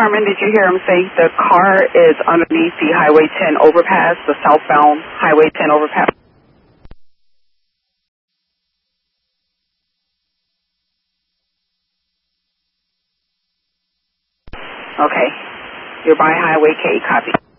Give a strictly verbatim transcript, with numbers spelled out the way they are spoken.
Carmen, did you hear him say the car is underneath the Highway ten overpass, the southbound Highway ten overpass? Okay. You're by Highway K, copy.